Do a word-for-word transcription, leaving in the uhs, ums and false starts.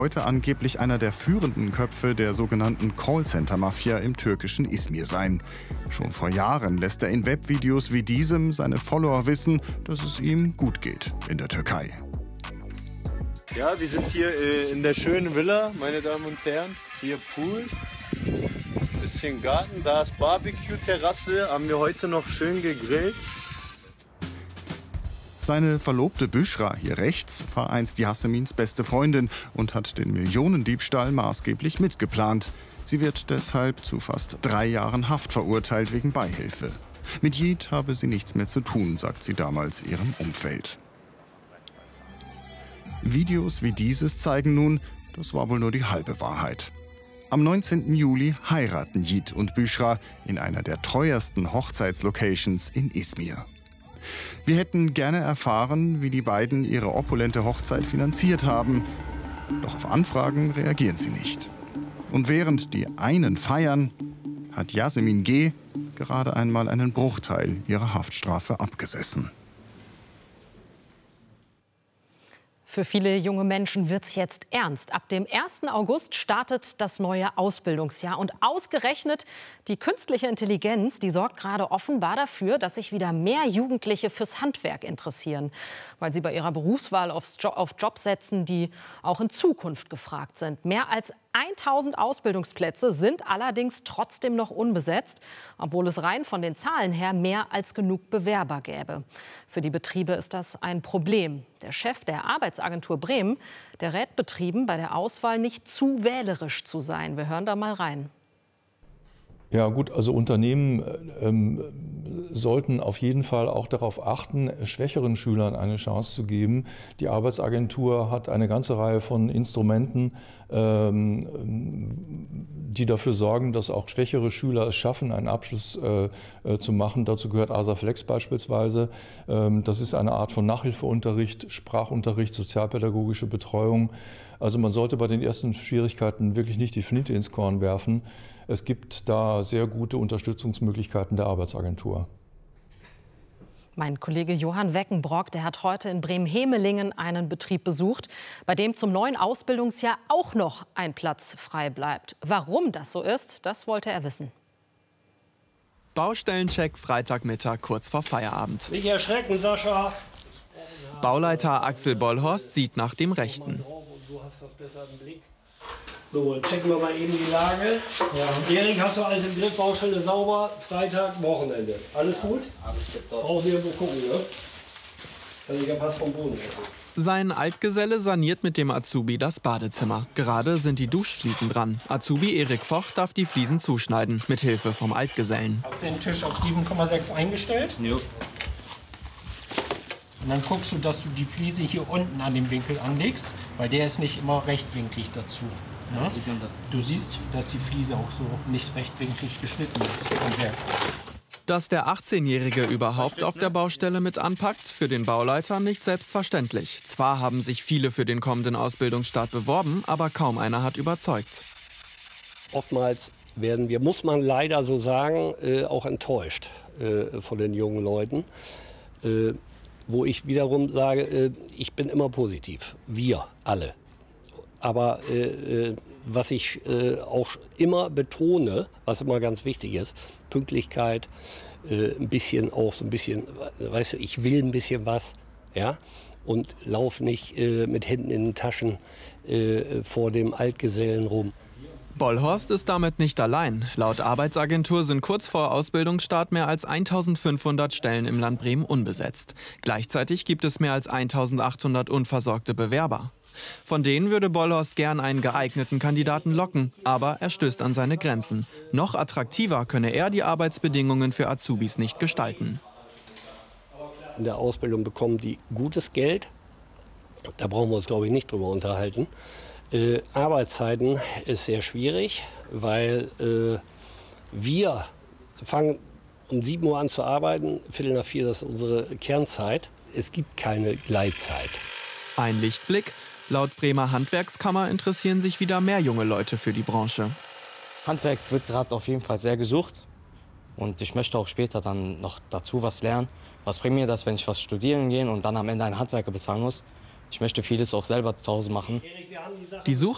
Heute angeblich einer der führenden Köpfe der sogenannten Callcenter-Mafia im türkischen Izmir sein. Schon vor Jahren lässt er in Webvideos wie diesem seine Follower wissen, dass es ihm gut geht in der Türkei. Ja, wir sind hier äh, in der schönen Villa, meine Damen und Herren. Hier Pool, bisschen Garten, da ist Barbecue-Terrasse, haben wir heute noch schön gegrillt. Seine Verlobte Büschra, hier rechts, war einst Yasemins beste Freundin und hat den Millionendiebstahl maßgeblich mitgeplant. Sie wird deshalb zu fast drei Jahren Haft verurteilt wegen Beihilfe. Mit Yiğit habe sie nichts mehr zu tun, sagt sie damals ihrem Umfeld. Videos wie dieses zeigen nun, das war wohl nur die halbe Wahrheit. Am neunzehnten Juli heiraten Yiğit und Büschra in einer der teuersten Hochzeitslocations in Izmir. Wir hätten gerne erfahren, wie die beiden ihre opulente Hochzeit finanziert haben. Doch auf Anfragen reagieren sie nicht. Und während die einen feiern, hat Yasemin G. gerade einmal einen Bruchteil ihrer Haftstrafe abgesessen. Für viele junge Menschen wird es jetzt ernst. Ab dem ersten August startet das neue Ausbildungsjahr. Und ausgerechnet die künstliche Intelligenz, die sorgt gerade offenbar dafür, dass sich wieder mehr Jugendliche fürs Handwerk interessieren. Weil sie bei ihrer Berufswahl aufs jo- auf Jobs setzen, die auch in Zukunft gefragt sind. Mehr als tausend Ausbildungsplätze sind allerdings trotzdem noch unbesetzt, obwohl es rein von den Zahlen her mehr als genug Bewerber gäbe. Für die Betriebe ist das ein Problem. Der Chef der Arbeitsagentur Bremen, der rät Betrieben, bei der Auswahl nicht zu wählerisch zu sein. Wir hören da mal rein. Ja gut, also Unternehmen ähm, sollten auf jeden Fall auch darauf achten, schwächeren Schülern eine Chance zu geben. Die Arbeitsagentur hat eine ganze Reihe von Instrumenten, ähm, die dafür sorgen, dass auch schwächere Schüler es schaffen, einen Abschluss äh, äh, zu machen. Dazu gehört ASAFlex beispielsweise. Ähm, das ist eine Art von Nachhilfeunterricht, Sprachunterricht, sozialpädagogische Betreuung. Also man sollte bei den ersten Schwierigkeiten wirklich nicht die Flinte ins Korn werfen. Es gibt da sehr gute Unterstützungsmöglichkeiten der Arbeitsagentur. Mein Kollege Johann Weckenbrock, der hat heute in Bremen-Hemelingen einen Betrieb besucht, bei dem zum neuen Ausbildungsjahr auch noch ein Platz frei bleibt. Warum das so ist, das wollte er wissen. Baustellencheck Freitagmittag kurz vor Feierabend. Nicht erschrecken, Sascha. Bauleiter Axel Bollhorst sieht nach dem Rechten. Du hast das besser im Blick. So, dann checken wir mal eben die Lage. Ja. Erik, hast du alles im Griff? Baustelle sauber? Freitag, Wochenende. Alles gut? Alles gut. Brauchen wir irgendwo gucken, ne? Also ich hab was vom Boden. Sein Altgeselle saniert mit dem Azubi das Badezimmer. Gerade sind die Duschfliesen dran. Azubi Erik Vocht darf die Fliesen zuschneiden, mit Hilfe vom Altgesellen. Hast du den Tisch auf sieben Komma sechs eingestellt? Ja. Und dann guckst du, dass du die Fliese hier unten an dem Winkel anlegst, weil der ist nicht immer rechtwinklig dazu. Ne? Du siehst, dass die Fliese auch so nicht rechtwinklig geschnitten ist am Werk. Dass der achtzehnjährige überhaupt auf der Baustelle mit anpackt, für den Bauleiter nicht selbstverständlich. Zwar haben sich viele für den kommenden Ausbildungsstart beworben, aber kaum einer hat überzeugt. Oftmals werden wir, muss man leider so sagen, äh, auch enttäuscht äh, von den jungen Leuten. Äh, wo ich wiederum sage, äh, ich bin immer positiv. Wir alle. Aber äh, was ich äh, auch immer betone, was immer ganz wichtig ist, Pünktlichkeit, äh, ein bisschen auch so ein bisschen, weißt du, ich will ein bisschen was, ja, und lauf nicht äh, mit Händen in den Taschen äh, vor dem Altgesellen rum. Bollhorst ist damit nicht allein. Laut Arbeitsagentur sind kurz vor Ausbildungsstart mehr als eintausendfünfhundert Stellen im Land Bremen unbesetzt. Gleichzeitig gibt es mehr als eintausendachthundert unversorgte Bewerber. Von denen würde Bollhorst gern einen geeigneten Kandidaten locken, aber er stößt an seine Grenzen. Noch attraktiver könne er die Arbeitsbedingungen für Azubis nicht gestalten. In der Ausbildung bekommen die gutes Geld. Da brauchen wir uns, glaube ich, nicht drüber unterhalten. Äh, Arbeitszeiten ist sehr schwierig, weil äh, wir fangen um sieben Uhr an zu arbeiten, Viertel nach vier, das ist unsere Kernzeit. Es gibt keine Gleitzeit. Ein Lichtblick. Laut Bremer Handwerkskammer interessieren sich wieder mehr junge Leute für die Branche. Handwerk wird gerade auf jeden Fall sehr gesucht. Und ich möchte auch später dann noch dazu was lernen. Was bringt mir das, wenn ich was studieren gehe und dann am Ende einen Handwerker bezahlen muss? Ich möchte vieles auch selber zu Hause machen. Die Suche